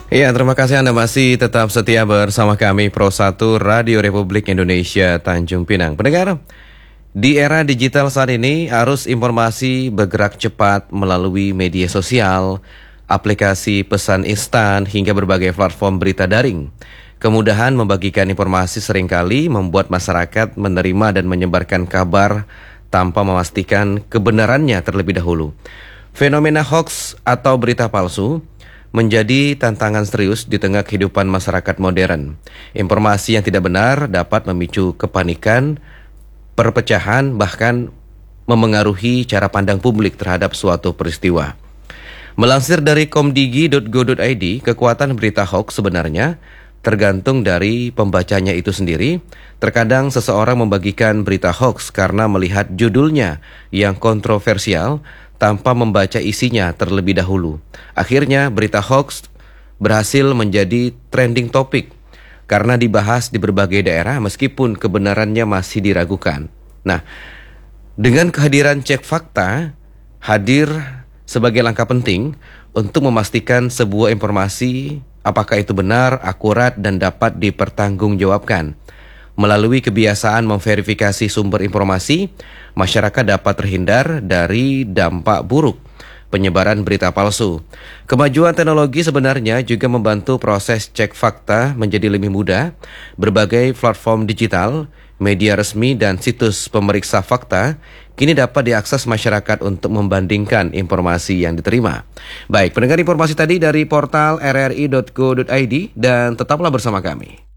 Iya, terima kasih Anda masih tetap setia bersama kami Pro 1 Radio Republik Indonesia Tanjung Pinang. Pendengar, di era digital saat ini arus informasi bergerak cepat melalui media sosial, aplikasi pesan instan hingga berbagai platform berita daring. Kemudahan membagikan informasi seringkali membuat masyarakat menerima dan menyebarkan kabar tanpa memastikan kebenarannya terlebih dahulu. Fenomena hoax atau berita palsu menjadi tantangan serius di tengah kehidupan masyarakat modern. Informasi yang tidak benar dapat memicu kepanikan, perpecahan, bahkan memengaruhi cara pandang publik terhadap suatu peristiwa. Melansir dari komdigi.go.id, kekuatan berita hoax sebenarnya tergantung dari pembacanya itu sendiri. Terkadang seseorang membagikan berita hoax karena melihat judulnya yang kontroversial tanpa membaca isinya terlebih dahulu. Akhirnya berita hoax berhasil menjadi trending topik karena dibahas di berbagai daerah meskipun kebenarannya masih diragukan. Nah, dengan kehadiran cek fakta hadir sebagai langkah penting untuk memastikan sebuah informasi apakah itu benar, akurat, dan dapat dipertanggungjawabkan. Melalui kebiasaan memverifikasi sumber informasi, masyarakat dapat terhindar dari dampak buruk penyebaran berita palsu. Kemajuan teknologi sebenarnya juga membantu proses cek fakta menjadi lebih mudah. Berbagai platform digital, media resmi, dan situs pemeriksa fakta kini dapat diakses masyarakat untuk membandingkan informasi yang diterima. Baik, pendengar, informasi tadi dari portal rri.co.id dan tetaplah bersama kami.